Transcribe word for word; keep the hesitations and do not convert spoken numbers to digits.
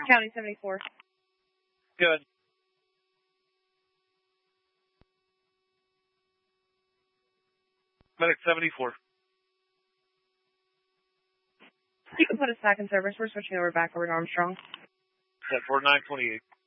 County seventy-four. Good. Medic seventy-four. You can put us back in service. We're switching over back over to Armstrong. Set for nine twenty-eight.